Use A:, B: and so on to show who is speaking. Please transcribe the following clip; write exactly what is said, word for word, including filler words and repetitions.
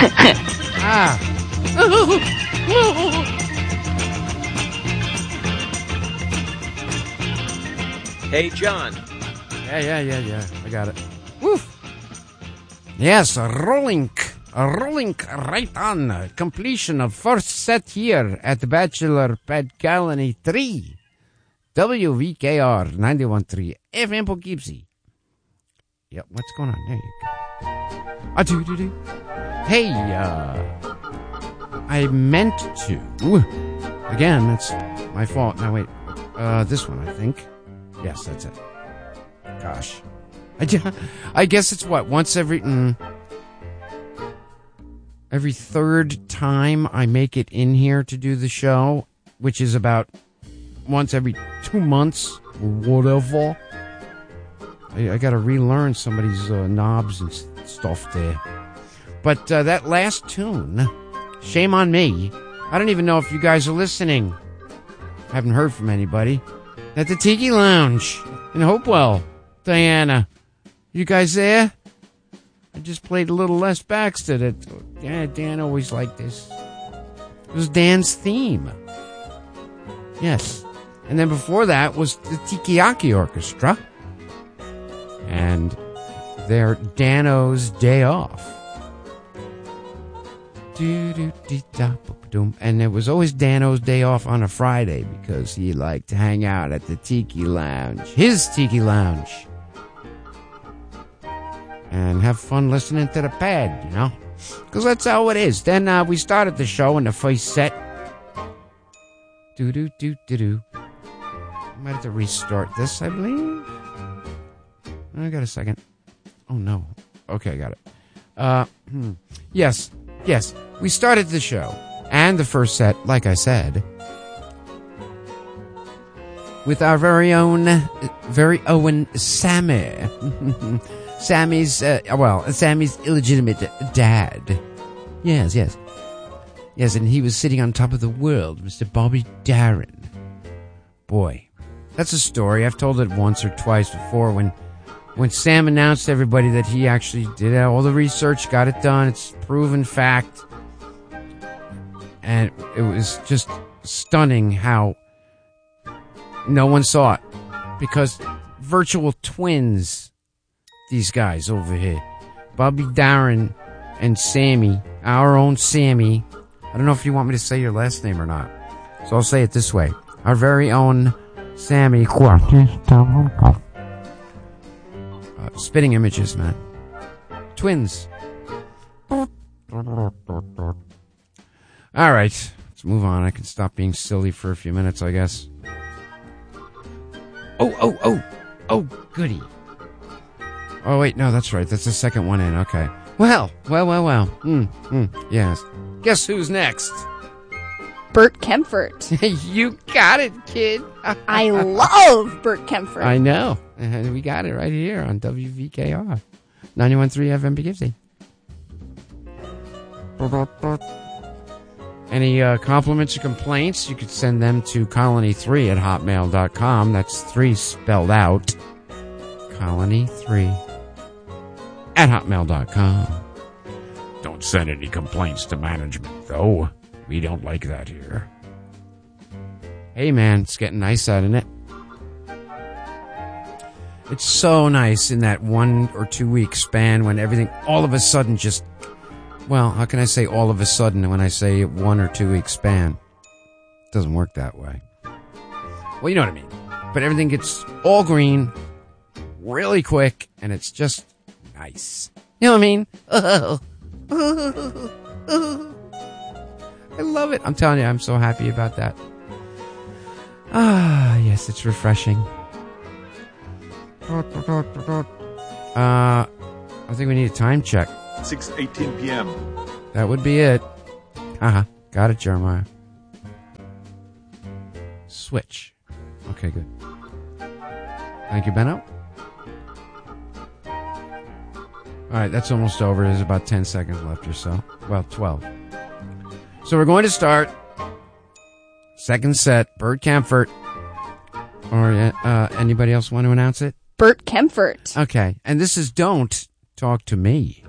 A: ah.
B: Hey, John.
A: Yeah, yeah, yeah, yeah. I got it. Woof. Yes, a rolling, a rolling right on. Completion of first set here at Bachelor Pad Colony three. W V K R ninety-one point three F M Poughkeepsie. Yep, what's going on? There you go. Ah, do, do, do. Hey, uh, I meant to. Again, that's my fault. Now, wait. Uh, this one, I think. Yes, that's it. Gosh. I, I guess it's what? Once every... Mm, every third time I make it in here to do the show, which is about once every two months or whatever. I, I got to relearn somebody's uh, knobs and stuff there. But uh, that last tune, shame on me. I don't even know if you guys are listening. Haven't heard from anybody. At the Tiki Lounge in Hopewell. Diana, you guys there? I just played a little Les Baxter. That, yeah, Dan always liked this. It was Dan's theme. Yes. And then before that was the Tikiaki Orchestra. And their Dano's Day Off. And it was always Dano's Day Off on a Friday because he liked to hang out at the Tiki Lounge. His Tiki Lounge. And have fun listening to the pad, you know? Because that's how it is. Then uh, we started the show in the first set. Do-do-do-do-do. I might have to restart this, I believe. I got a second. Oh, no. Okay, I got it. Uh, hmm. Yes, yes. We started the show. And the first set, like I said, with our very own, very own Sammy. Sammy's, uh, well, Sammy's illegitimate dad. Yes, yes. Yes, and he was sitting on top of the world, Mister Bobby Darin. Boy, that's a story. I've told it once or twice before when when Sam announced to everybody that he actually did all the research, got it done. It's proven fact. And it was just stunning how no one saw it. Because virtual twins... These guys over here, Bobby Darin and Sammy, our own Sammy. I don't know if you want me to say your last name or not, so I'll say it this way: our very own Sammy. Uh, spitting images, man. Twins. All right, let's move on. I can stop being silly for a few minutes, I guess. Oh, oh, oh, oh, goody. Oh, wait, no, that's right. That's the second one in. Okay. Well, well, well, well. Mm, mm, yes. Guess who's next?
C: Bert Kempfert.
A: You got it, kid.
C: I love Bert Kempfert.
A: I know. And we got it right here on W V K R. ninety-one point three F M Poughkeepsie. Any uh, compliments or complaints, you could send them to colony three at hotmail dot com. That's three spelled out. colony three at hotmail dot com. Don't send any complaints to management, though. We don't like that here. Hey, man, it's getting nice out, isn't it? It's so nice in that one or two week span when everything all of a sudden just... Well, how can I say all of a sudden when I say one or two week span? It doesn't work that way. Well, you know what I mean. But everything gets all green really quick, and it's just nice. You know what I mean? Oh. I love it. I'm telling you, I'm so happy about that. Ah, yes, it's refreshing. Uh, I think we need a time check.
D: six eighteen p.m.
A: That would be it. Uh-huh. Got it, Jeremiah. Switch. Okay, good. Thank you, Benno. All right, that's almost over. There's about ten seconds left or so. Well, twelve. So we're going to start. Second set, Bert Kempfert. Or uh, anybody else want to announce it?
C: Bert Kempfert.
A: Okay, and this is Don't Talk to Me.